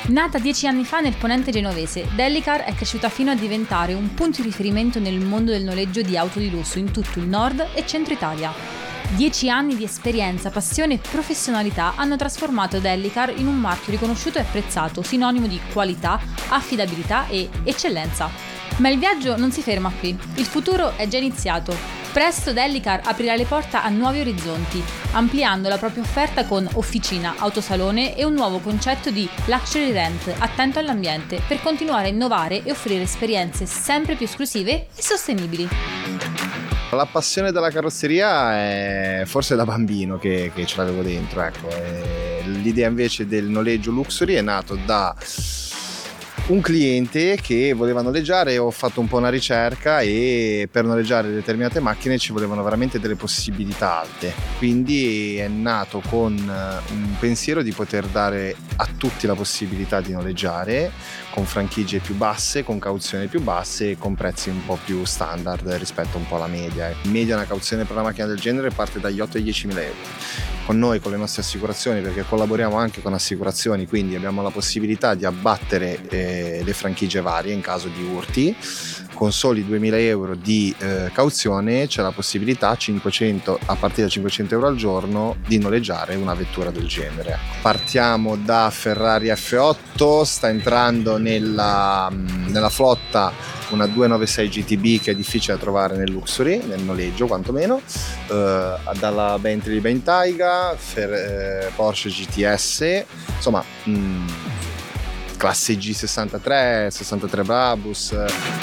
Nata 10 anni fa nel ponente genovese, Dellicar è cresciuta fino a diventare un punto di riferimento nel mondo del noleggio di auto di lusso in tutto il nord e centro Italia. 10 anni di esperienza, passione e professionalità hanno trasformato Dellicar in un marchio riconosciuto e apprezzato, sinonimo di qualità, affidabilità e eccellenza. Ma il viaggio non si ferma qui, il futuro è già iniziato. Presto Dellicar aprirà le porte a nuovi orizzonti, ampliando la propria offerta con officina, autosalone e un nuovo concetto di luxury rent attento all'ambiente per continuare a innovare e offrire esperienze sempre più esclusive e sostenibili. La passione della carrozzeria è forse da bambino che ce l'avevo dentro, ecco. L'idea invece del noleggio luxury è nato da un cliente che voleva noleggiare. Ho fatto un po' una ricerca e per noleggiare determinate macchine ci volevano veramente delle possibilità alte, quindi è nato con un pensiero di poter dare a tutti la possibilità di noleggiare con franchigie più basse, con cauzioni più basse e con prezzi un po' più standard rispetto un po' alla media. In media una cauzione per una macchina del genere parte dagli 8 ai 10.000 euro. Con noi, con le nostre assicurazioni, perché collaboriamo anche con assicurazioni, quindi abbiamo la possibilità di abbattere le franchigie varie in caso di urti. Con soli 2.000 euro di cauzione c'è la possibilità a partire da 500 euro al giorno di noleggiare una vettura del genere. Partiamo da Ferrari F8, sta entrando nella flotta una 296 GTB che è difficile da trovare nel luxury, nel noleggio quantomeno, dalla Bentley Bentayga, Porsche GTS, insomma classe G63, 63 Brabus.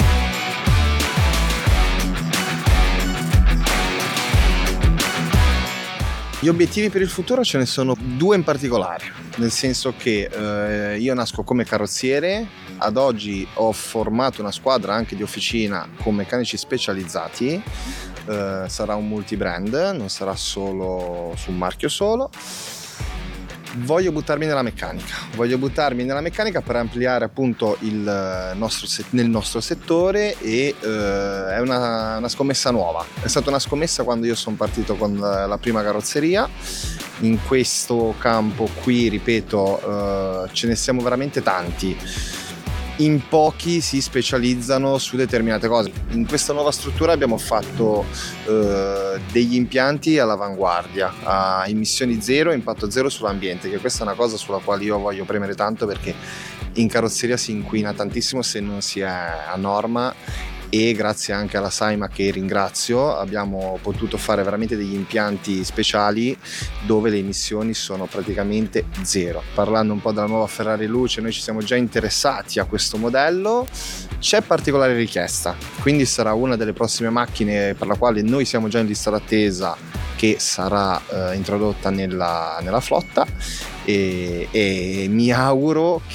Gli obiettivi per il futuro ce ne sono due in particolare, nel senso che io nasco come carrozziere, ad oggi ho formato una squadra anche di officina con meccanici specializzati, sarà un multibrand, non sarà solo su un marchio solo. Voglio buttarmi nella meccanica per ampliare appunto nel nostro settore e è una scommessa nuova. È stata una scommessa quando io sono partito con la prima carrozzeria. In questo campo qui, ripeto, ce ne siamo veramente tanti. In pochi si specializzano su determinate cose. In questa nuova struttura abbiamo fatto degli impianti all'avanguardia, a emissioni zero, impatto zero sull'ambiente, che questa è una cosa sulla quale io voglio premere tanto, perché in carrozzeria si inquina tantissimo se non si è a norma, e grazie anche alla Saima, che ringrazio, abbiamo potuto fare veramente degli impianti speciali dove le emissioni sono praticamente zero. Parlando un po' della nuova Ferrari Luce, noi ci siamo già interessati a questo modello, c'è particolare richiesta, quindi sarà una delle prossime macchine per la quale noi siamo già in lista d'attesa, che sarà introdotta nella flotta, e mi auguro